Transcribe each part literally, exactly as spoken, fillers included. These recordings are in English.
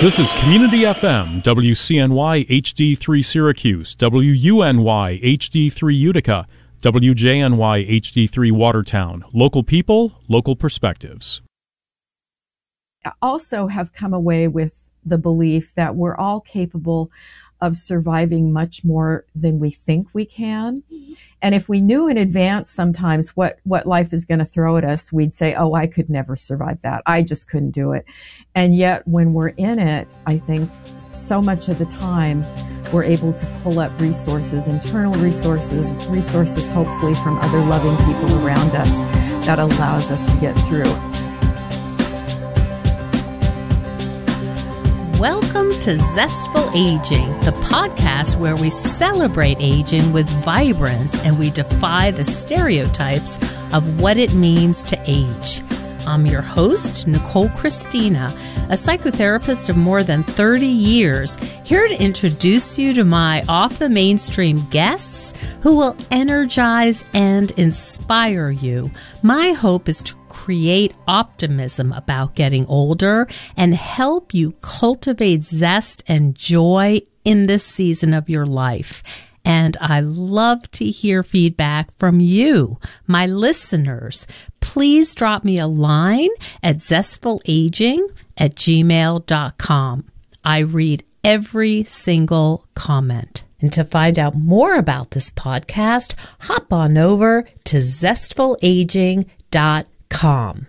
This is Community F M, W C N Y H D three Syracuse, W U N Y H D three Utica, W J N Y H D three Watertown. Local people, local perspectives. I also have come away with the belief that we're all capable of surviving much more than we think we can. And if we knew in advance sometimes what, what life is going to throw at us, we'd say, oh, I could never survive that. I just couldn't do it. And yet when we're in it, I think so much of the time we're able to pull up resources, internal resources, resources hopefully from other loving people around us that allows us to get through. Welcome to Zestful Aging, the podcast where we celebrate aging with vibrance and we defy the stereotypes of what it means to age. I'm your host, Nicole Christina, a psychotherapist of more than thirty years, here to introduce you to my off-the-mainstream guests who will energize and inspire you. My hope is to create optimism about getting older and help you cultivate zest and joy in this season of your life. And I love to hear feedback from you, my listeners. Please drop me a line at zestfulaging at gmail dot com. I read every single comment. And to find out more about this podcast, hop on over to zestfulaging dot com.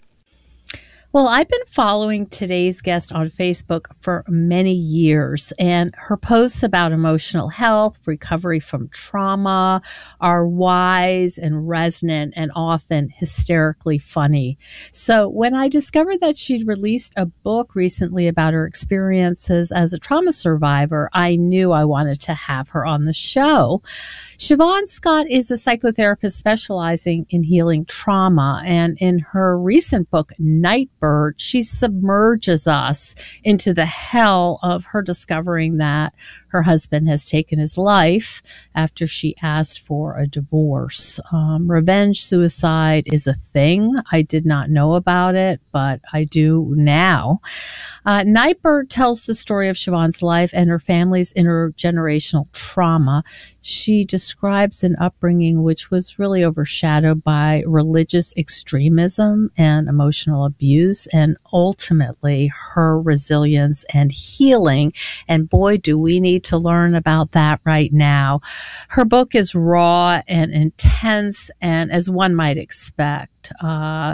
Well, I've been following today's guest on Facebook for many years, and her posts about emotional health, recovery from trauma are wise and resonant and often hysterically funny. So when I discovered that she'd released a book recently about her experiences as a trauma survivor, I knew I wanted to have her on the show. Siobhan Scott is a psychotherapist specializing in healing trauma, and in her recent book, Nightbird, she submerges us into the hell of her discovering that her husband has taken his life after she asked for a divorce. Um, revenge suicide is a thing. I did not know about it, but I do now. Uh, Nightbird tells the story of Siobhan's life and her family's intergenerational trauma. She describes an upbringing which was really overshadowed by religious extremism and emotional abuse, and ultimately her resilience and healing. And boy, do we need to learn about that right now. Her book is raw and intense, and as one might expect, uh,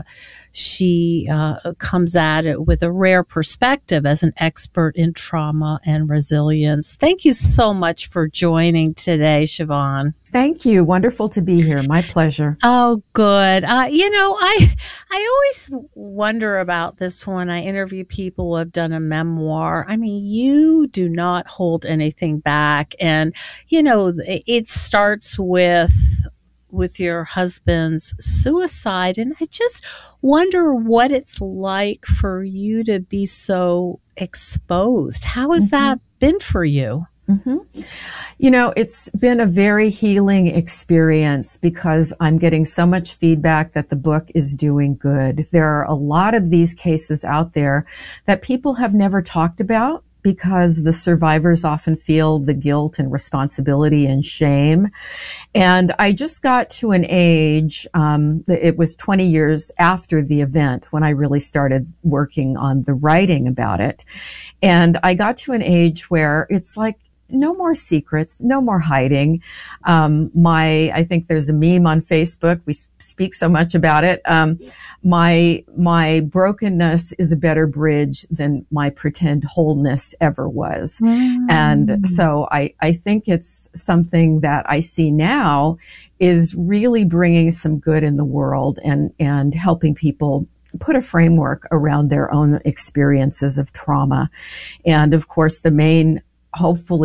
she uh, comes at it with a rare perspective as an expert in trauma and resilience. Thank you so much for joining today, Siobhan. Thank you. Wonderful to be here. My pleasure. Oh, good. Uh, you know, I I always wonder about this when I interview people who have done a memoir. I mean, you do not hold anything back. And, you know, it starts with with your husband's suicide. And I just wonder what it's like for you to be so exposed. How has mm-hmm. that been for you? Mm-hmm. You know, it's been a very healing experience because I'm getting so much feedback that the book is doing good. There are a lot of these cases out there that people have never talked about because the survivors often feel the guilt and responsibility and shame. And I just got to an age, um, it was twenty years after the event when I really started working on the writing about it. And I got to an age where it's like, no more secrets, no more hiding. Um, my, I think there's a meme on Facebook. We speak so much about it. Um, my, my brokenness is a better bridge than my pretend wholeness ever was. Mm. And so I, I think it's something that I see now is really bringing some good in the world and, and helping people put a framework around their own experiences of trauma. And of course, the main hopefully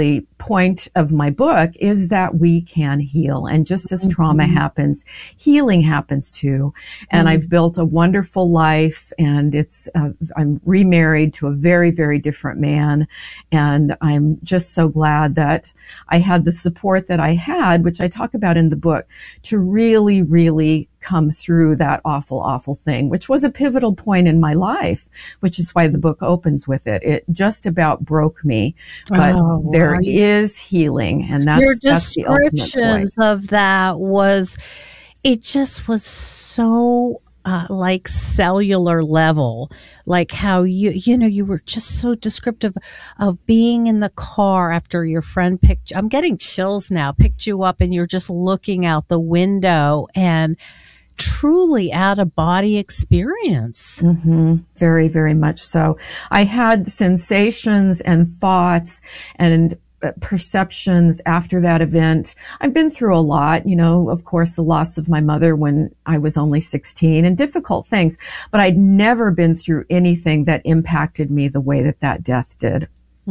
point of my book is that we can heal. And just as trauma mm-hmm. happens, healing happens too. And mm-hmm. I've built a wonderful life, and it's, uh, I'm remarried to a very, very different man. And I'm just so glad that I had the support that I had, which I talk about in the book, to really, really come through that awful, awful thing, which was a pivotal point in my life, which is why the book opens with it. It just about broke me, but oh, there right. is healing, and that's, your that's the ultimate descriptions point. Of that was, it just was so Uh, like cellular level, like how you, you know, you were just so descriptive of being in the car after your friend picked, I'm getting chills now, picked you up, and you're just looking out the window, and truly out of body experience. Mm-hmm. Very, very much so. I had sensations and thoughts and perceptions after that event. I've been through a lot, you know, of course, the loss of my mother when I was only sixteen, and difficult things, but I'd never been through anything that impacted me the way that that death did.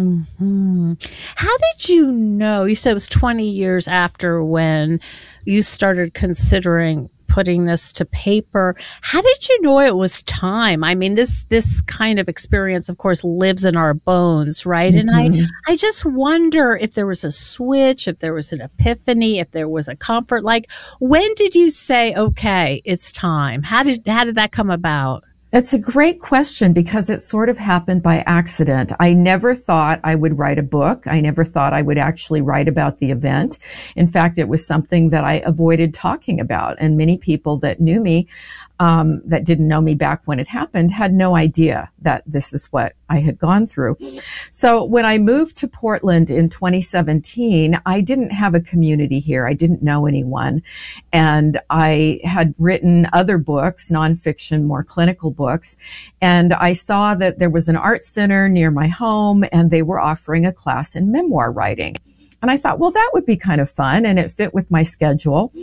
Mm-hmm. How did you know? You said it was twenty years after when you started considering putting this to paper. How did you know it was time? I mean, this this kind of experience, of course, lives in our bones, right? Mm-hmm. And I, I just wonder if there was a switch, if there was an epiphany, if there was a comfort. Like, when did you say, okay, it's time? How did how did that come about? It's a great question, because it sort of happened by accident. I never thought I would write a book. I never thought I would actually write about the event. In fact, it was something that I avoided talking about. And many people that knew me, um, that didn't know me back when it happened, had no idea that this is what I had gone through. So when I moved to Portland in twenty seventeen, I didn't have a community here. I didn't know anyone. And I had written other books, nonfiction, more clinical books. And I saw that there was an art center near my home, and they were offering a class in memoir writing. And I thought, well, that would be kind of fun, and it fit with my schedule.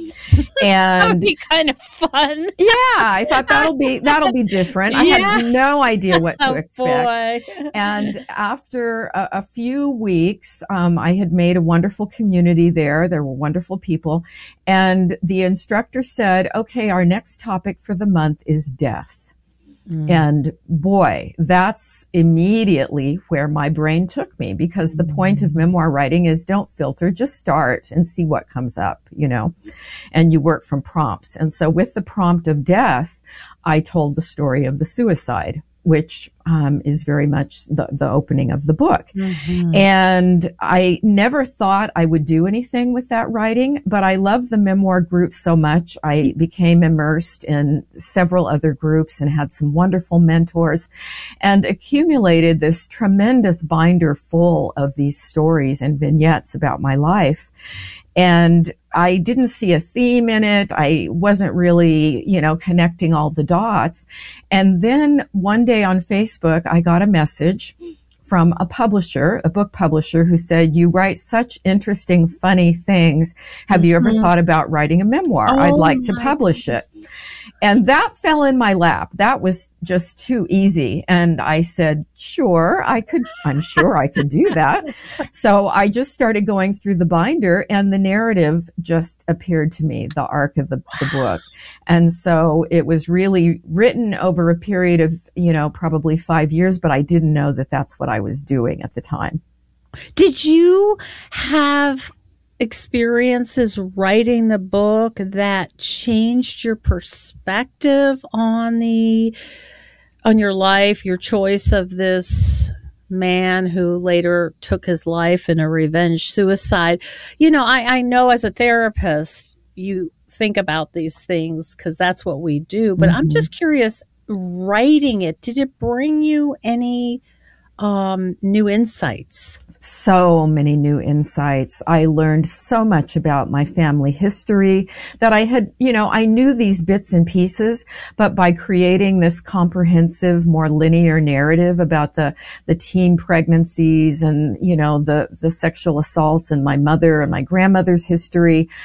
And that would be kind of fun. Yeah, I thought that'll be that'll be different. I Yeah. had no idea what to Oh, expect. boy. And after a, a few weeks, um, I had made a wonderful community there. There were wonderful people, and the instructor said, "Okay, our next topic for the month is death." Mm. And boy, that's immediately where my brain took me, because the point of memoir writing is don't filter, just start and see what comes up, you know, and you work from prompts. And so with the prompt of death, I told the story of the suicide, which um, is very much the, the opening of the book. Mm-hmm. And I never thought I would do anything with that writing, but I love the memoir group so much. I became immersed in several other groups and had some wonderful mentors, and accumulated this tremendous binder full of these stories and vignettes about my life. And I didn't see a theme in it. I wasn't really, you know, connecting all the dots. And then one day on Facebook, I got a message from a publisher, a book publisher, who said, "You write such interesting, funny things. Have you ever mm-hmm. thought about writing a memoir? Oh, I'd like to publish it." And that fell in my lap. That was just too easy. And I said, sure, I could, I'm sure I could do that. So I just started going through the binder, and the narrative just appeared to me, the arc of the, the book. And so it was really written over a period of, you know, probably five years, but I didn't know that that's what I was doing at the time. Did you have experiences writing the book that changed your perspective on the on your life, your choice of this man who later took his life in a revenge suicide? You know, I, I know as a therapist, you think about these things because that's what we do. But mm-hmm. I'm just curious, writing it, did it bring you any um, new insights? So many new insights. I learned so much about my family history that I had, you know, I knew these bits and pieces, but by creating this comprehensive, more linear narrative about the, the teen pregnancies and, you know, the, the sexual assaults and my mother and my grandmother's history,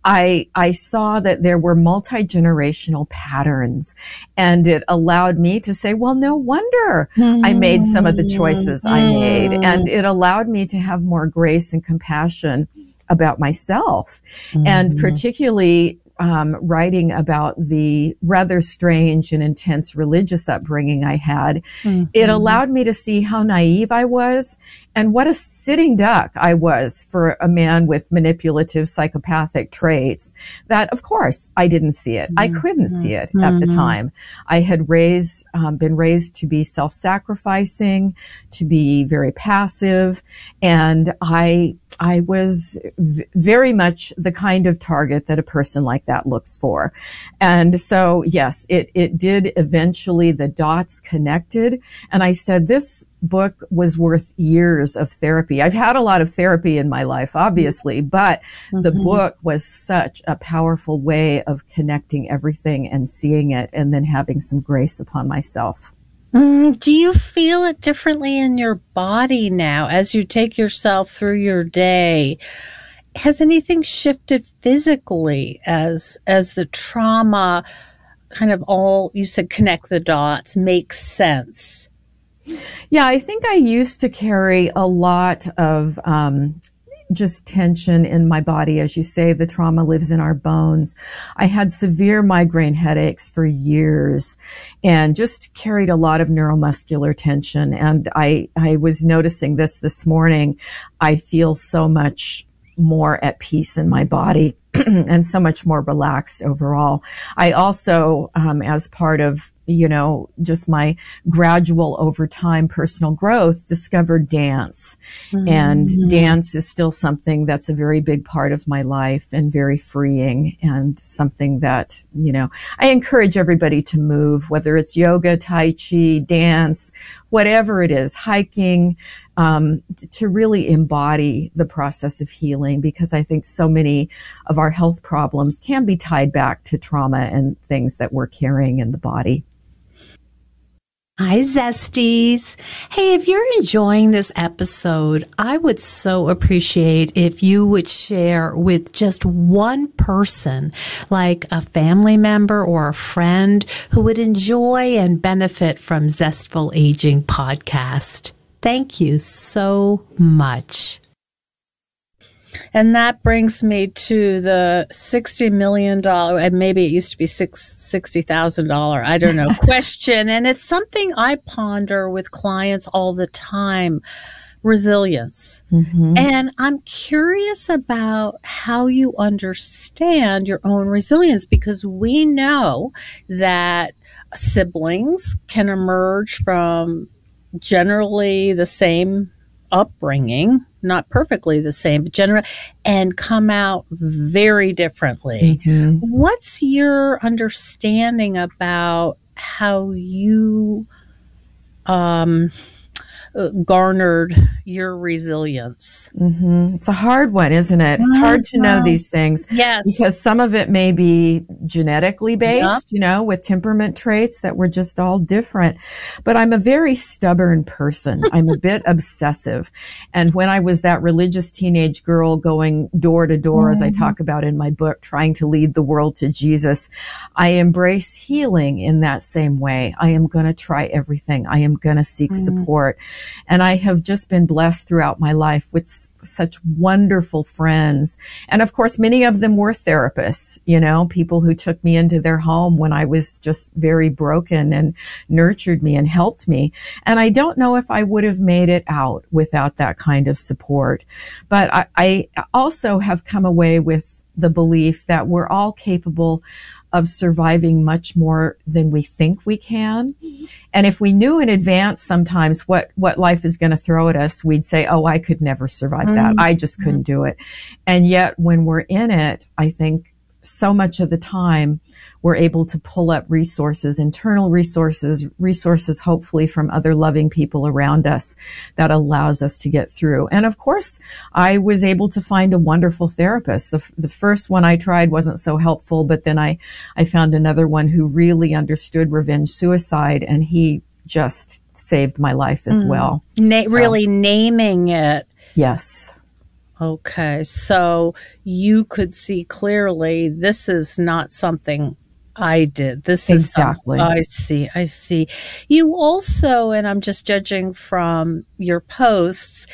I, I saw that there were multi-generational patterns, and it allowed me to say, well, no wonder mm-hmm. I made some of the choices mm-hmm. I made. And it allowed me to have more grace and compassion about myself. Mm-hmm. And particularly, Um, writing about the rather strange and intense religious upbringing I had, mm-hmm. it allowed me to see how naive I was and what a sitting duck I was for a man with manipulative psychopathic traits that, of course, I didn't see it. Mm-hmm. I couldn't see it mm-hmm. at the time. I had raised, um, been raised to be self-sacrificing, to be very passive, and I I was v- very much the kind of target that a person like that looks for. And so, yes, it, it did eventually, the dots connected. And I said, this book was worth years of therapy. I've had a lot of therapy in my life, obviously, but mm-hmm. the book was such a powerful way of connecting everything and seeing it and then having some grace upon myself. Mm, do you feel it differently in your body now as you take yourself through your day? Has anything shifted physically as as the trauma kind of all, you said connect the dots, makes sense? Yeah, I think I used to carry a lot of um just tension in my body. As you say, the trauma lives in our bones. I had severe migraine headaches for years and just carried a lot of neuromuscular tension. And I, I was noticing this this morning. I feel so much more at peace in my body and so much more relaxed overall. I also, um, as part of you know, just my gradual over time personal growth, discovered dance. Mm-hmm. And dance is still something that's a very big part of my life and very freeing, and something that, you know, I encourage everybody to move, whether it's yoga, tai chi, dance, whatever it is, hiking, um, to, to really embody the process of healing, because I think so many of our health problems can be tied back to trauma and things that we're carrying in the body. Hi, Zesties. Hey, if you're enjoying this episode, I would so appreciate if you would share with just one person, like a family member or a friend who would enjoy and benefit from Zestful Aging podcast. Thank you so much. And that brings me to the sixty million dollars, and maybe it used to be sixty thousand dollars, I don't know, question. And it's something I ponder with clients all the time, resilience. Mm-hmm. And I'm curious about how you understand your own resilience, because we know that siblings can emerge from generally the same upbringing, not perfectly the same, but generally, and come out very differently. Mm-hmm. What's your understanding about how you um, garnered your resilience? Mm-hmm. It's a hard one, isn't it? It's hard to know these things. Yes. Because some of it may be genetically based, yep. you know, with temperament traits that we're just all different. But I'm a very stubborn person. I'm a bit obsessive. And when I was that religious teenage girl going door to door, mm-hmm. as I talk about in my book, trying to lead the world to Jesus, I embrace healing in that same way. I am going to try everything. I am going to seek mm-hmm. support. And I have just been blessed throughout my life with s- such wonderful friends. And of course, many of them were therapists, you know, people who took me into their home when I was just very broken and nurtured me and helped me. And I don't know if I would have made it out without that kind of support. But I, I also have come away with the belief that we're all capable of surviving much more than we think we can. And if we knew in advance sometimes what, what life is going to throw at us, we'd say, oh, I could never survive that. Mm-hmm. I just couldn't do it. And yet when we're in it, I think so much of the time we're able to pull up resources, internal resources, resources hopefully from other loving people around us that allows us to get through. And of course, I was able to find a wonderful therapist. The, the first one I tried wasn't so helpful, but then I, I found another one who really understood revenge suicide, and he just saved my life as mm. well. Na- so, really naming it. Yes. Okay. So you could see clearly this is not something I did. This is Exactly. Some, I see. I see. You also, and I'm just judging from your posts,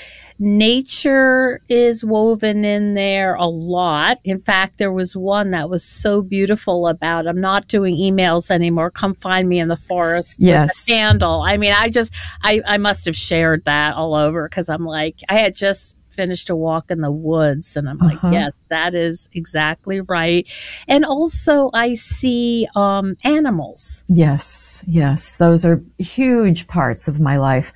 nature is woven in there a lot. In fact, there was one that was so beautiful about, I'm not doing emails anymore. Come find me in the forest Yes. with a candle. I mean, I just, I, I must have shared that all over because I'm like, I had just finished a walk in the woods and I'm like, Uh-huh. yes, that is exactly right. And also I see um, animals. Yes, yes. Those are huge parts of my life.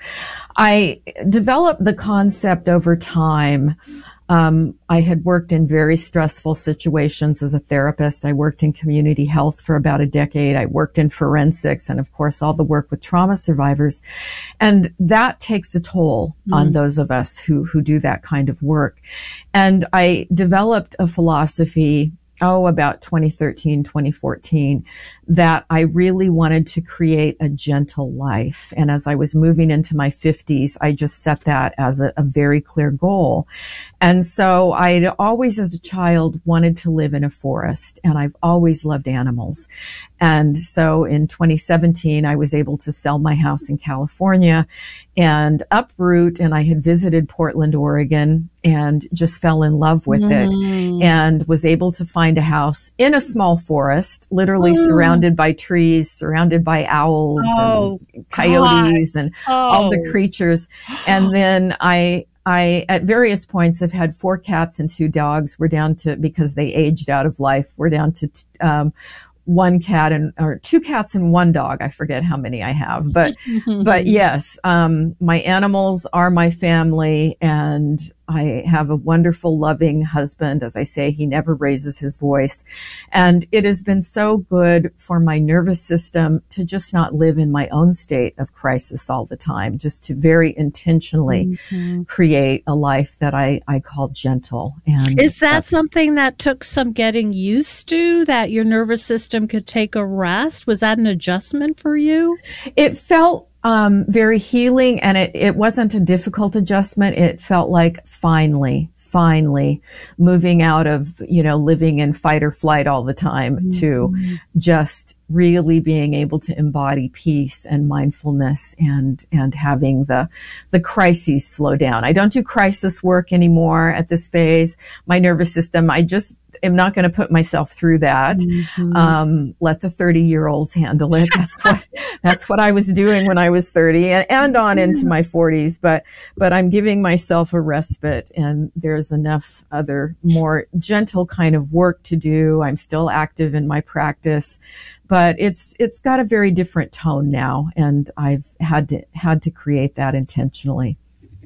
I developed the concept over time. Um, I had worked in very stressful situations as a therapist. I worked in community health for about a decade. I worked in forensics and, of course, all the work with trauma survivors. And that takes a toll mm. on those of us who, who do that kind of work. And I developed a philosophy oh, about twenty thirteen, twenty fourteen, that I really wanted to create a gentle life. And as I was moving into my fifties, I just set that as a, a very clear goal. And so I'd always, as a child, wanted to live in a forest, and I've always loved animals. And so in twenty seventeen, I was able to sell my house in California and uproot, and I had visited Portland, Oregon, and just fell in love with mm. it, and was able to find a house in a small forest, literally mm. surrounded by trees, surrounded by owls oh, and coyotes God. and oh. all the creatures. And then I I, at various points, have had four cats and two dogs. We're down to, because they aged out of life, we're down to um, one cat and, or two cats and one dog. I forget how many I have, but, but yes, um, my animals are my family, and I have a wonderful, loving husband. As I say, he never raises his voice. And it has been so good for my nervous system to just not live in my own state of crisis all the time, just to very intentionally mm-hmm. create a life that I, I call gentle. And is that something that took some getting used to, that your nervous system could take a rest? Was that an adjustment for you? It felt Um, very healing, and it, it wasn't a difficult adjustment. It felt like finally, finally moving out of, you know, living in fight or flight all the time mm-hmm. to just really being able to embody peace and mindfulness, and, and having the, the crises slow down. I don't do crisis work anymore at this phase. My nervous system, I just am not going to put myself through that. Mm-hmm. Um, let the thirty year olds handle it. That's what, that's what I was doing when I was thirty, and, and on into my forties. But, but I'm giving myself a respite, and there's enough other more gentle kind of work to do. I'm still active in my practice, but it's, it's got a very different tone now. And I've had to, had to create that intentionally.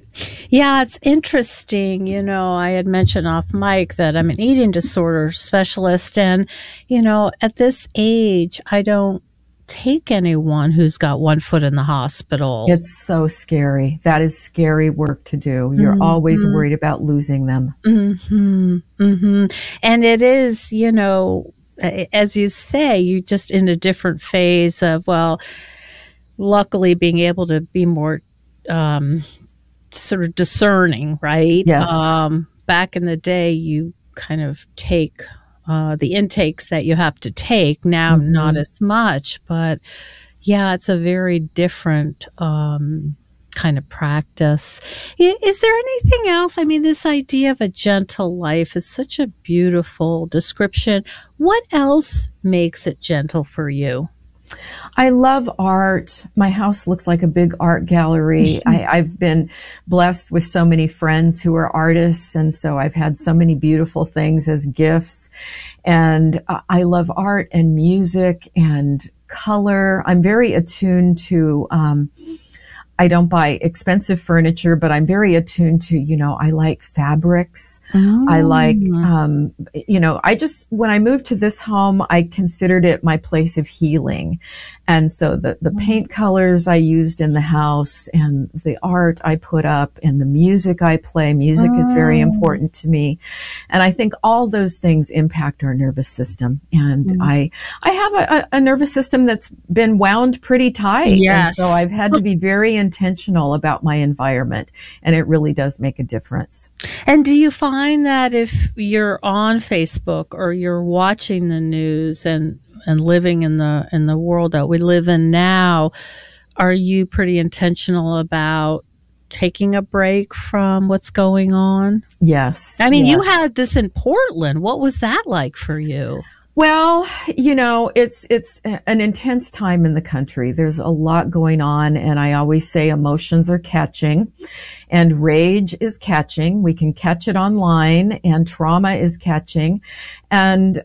Yeah, it's interesting. You know, I had mentioned off mic that I'm an eating disorder specialist, and, you know, at this age, I don't take anyone who's got one foot in the hospital. It's so scary. That is scary work to do. You're mm-hmm. always worried about losing them. Mm-hmm. Mm-hmm. And it is, you know, as you say, you're just in a different phase of, well, luckily being able to be more um sort of discerning, right? Yes. Um, back in the day, you kind of take uh, the intakes that you have to take. Now, mm-hmm. not as much, but yeah, it's a very different um, kind of practice. Is there anything else? I mean, this idea of a gentle life is such a beautiful description. What else makes it gentle for you? I love art. My house looks like a big art gallery. I, I've been blessed with so many friends who are artists, and so I've had so many beautiful things as gifts. And uh, I love art and music and color. I'm very attuned to, um, I don't buy expensive furniture, but I'm very attuned to, you know, I like fabrics. Oh. I like, um, you know, I just, when I moved to this home, I considered it my place of healing. And so the, the paint colors I used in the house and the art I put up and the music I play, music mm. is very important to me. And I think all those things impact our nervous system. And mm. I, I have a, a nervous system that's been wound pretty tight. Yes. And so I've had to be very intentional about my environment, and it really does make a difference. And do you find that if you're on Facebook or you're watching the news and and living in the in the world that we live in now, are you pretty intentional about taking a break from what's going on? Yes. I mean, yes. you had this in Portland. What was that like for you? Well, you know, it's it's an intense time in the country. There's a lot going on, and I always say emotions are catching, and rage is catching. We can catch it online, and trauma is catching. And